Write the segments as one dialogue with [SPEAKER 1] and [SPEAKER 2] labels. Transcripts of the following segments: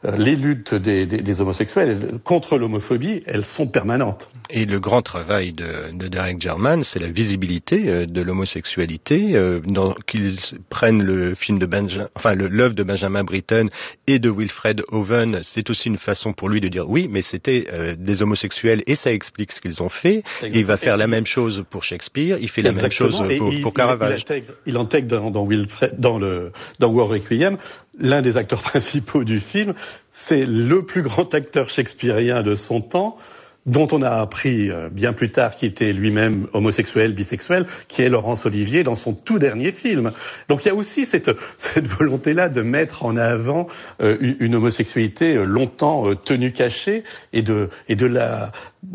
[SPEAKER 1] les luttes des homosexuels contre l'homophobie, elles sont permanentes.
[SPEAKER 2] Et le grand travail de Derek Jarman, c'est la visibilité de l'homosexualité, qu'ils prennent le film de l'œuvre de Benjamin Britten et de Wilfred Owen, c'est aussi une façon pour lui de dire oui, mais c'était des homosexuels et ça explique ce qu'ils ont fait. Et il va faire la même chose pour Shakespeare, il fait la même chose pour Caravage.
[SPEAKER 1] Il intègre dans War Requiem, l'un des acteurs principaux du film, c'est le plus grand acteur shakespearien de son temps, dont on a appris bien plus tard qu'il était lui-même homosexuel, bisexuel, qui est Laurence Olivier dans son tout dernier film. Donc il y a aussi cette volonté-là de mettre en avant une homosexualité longtemps tenue cachée et de la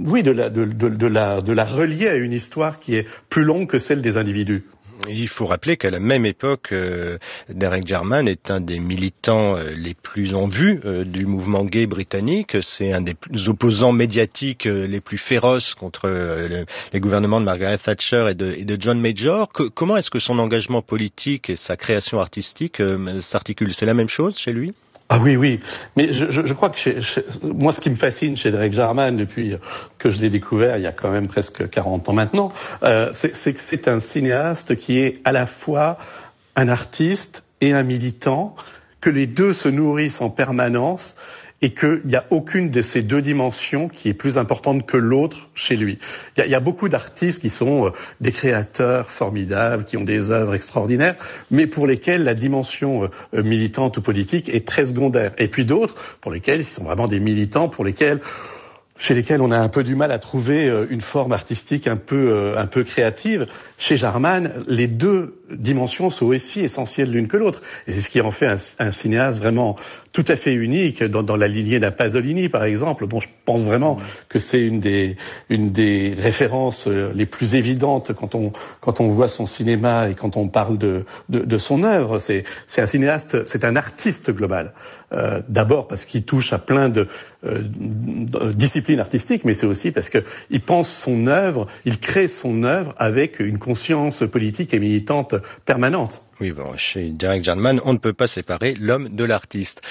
[SPEAKER 1] relier à une histoire qui est plus longue que celle des individus.
[SPEAKER 2] Il faut rappeler qu'à la même époque, Derek Jarman est un des militants les plus en vue du mouvement gay britannique. C'est un des opposants médiatiques les plus féroces contre les gouvernements de Margaret Thatcher et de John Major. Comment est-ce que son engagement politique et sa création artistique s'articulent? C'est la même chose chez lui?
[SPEAKER 1] Ah oui, mais je crois que moi, ce qui me fascine chez Derek Jarman depuis que je l'ai découvert il y a quand même presque 40 ans maintenant, c'est que c'est un cinéaste qui est à la fois un artiste et un militant, que les deux se nourrissent en permanence et qu'il n'y a aucune de ces deux dimensions qui est plus importante que l'autre chez lui. Il y a beaucoup d'artistes qui sont des créateurs formidables, qui ont des œuvres extraordinaires, mais pour lesquels la dimension militante ou politique est très secondaire. Et puis d'autres pour lesquels ils sont vraiment des militants, chez lesquels on a un peu du mal à trouver une forme artistique un peu créative. Chez Jarman, les deux dimensions sont aussi essentielles l'une que l'autre. Et c'est ce qui en fait un cinéaste vraiment tout à fait unique dans la lignée d'un Pasolini, par exemple, dont je pense vraiment que c'est une des références les plus évidentes quand on voit son cinéma et quand on parle de son œuvre. C'est un cinéaste, c'est un artiste global. D'abord parce qu'il touche à plein de disciplines artistiques, mais c'est aussi parce que il pense son œuvre, il crée son œuvre avec une conscience politique et militante permanente.
[SPEAKER 2] Oui, bon, chez Derek Jarman, on ne peut pas séparer l'homme de l'artiste.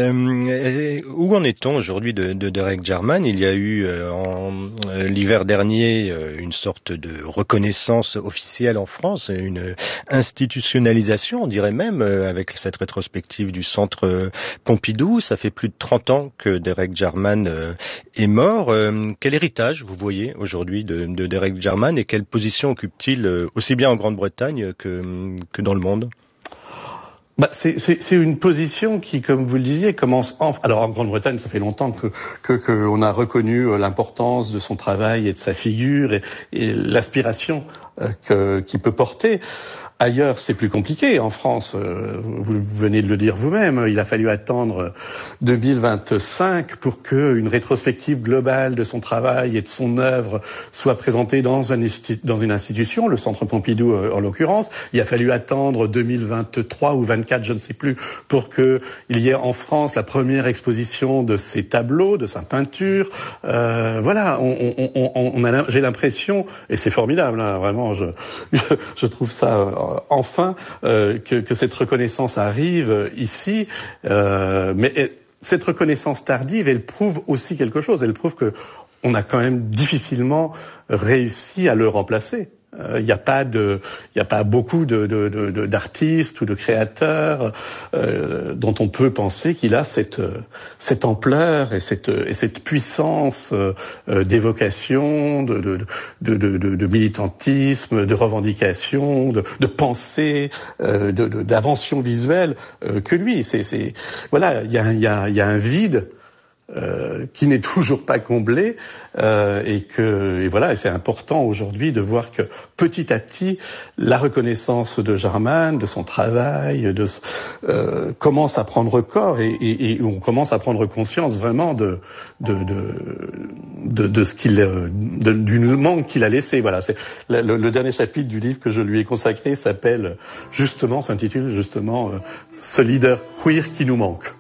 [SPEAKER 2] Où en est-on aujourd'hui de Derek Jarman? Il y a eu l'hiver dernier une sorte de reconnaissance officielle en France, une institutionnalisation, on dirait même, avec cette rétrospective du Centre Pompidou. Ça fait plus de 30 ans que Derek Jarman est mort. Quel héritage vous voyez aujourd'hui de Derek Jarman et quelle position occupe-t-il aussi bien en Grande-Bretagne que dans le monde?
[SPEAKER 1] C'est une position qui, comme vous le disiez, commence alors en Grande-Bretagne, ça fait longtemps que on a reconnu l'importance de son travail et de sa figure et l'aspiration qu'il peut porter. Ailleurs, c'est plus compliqué. En France, vous venez de le dire vous-même, il a fallu attendre 2025 pour qu'une rétrospective globale de son travail et de son œuvre soit présentée dans une institution, le Centre Pompidou en l'occurrence. Il a fallu attendre 2023 ou 24, je ne sais plus, pour qu'il y ait en France la première exposition de ses tableaux, de sa peinture. Voilà, j'ai l'impression, et c'est formidable, hein, vraiment, je trouve ça enfin que cette reconnaissance arrive ici, mais cette reconnaissance tardive, elle prouve aussi quelque chose. Elle prouve que on a quand même difficilement réussi à le remplacer. Il n'y a pas beaucoup d'artistes ou de créateurs dont on peut penser qu'il a cette ampleur et cette puissance d'évocation, de militantisme, de revendication, de pensée, d'invention visuelle que lui. Voilà, il y a un vide qui n'est toujours pas comblé et voilà, et c'est important aujourd'hui de voir que petit à petit la reconnaissance de Jarman, de son travail, commence à prendre corps et on commence à prendre conscience vraiment de ce du manque qu'il a laissé. Voilà, c'est le dernier chapitre du livre que je lui ai consacré s'intitule justement ce leader queer qui nous manque.